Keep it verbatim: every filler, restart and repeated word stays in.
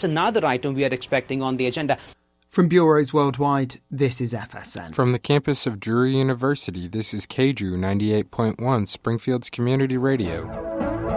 that's another item we are expecting on the agenda. From bureaus worldwide, this is F S N. From the campus of Drury University, this is K D R U ninety-eight point one, Springfield's Community Radio.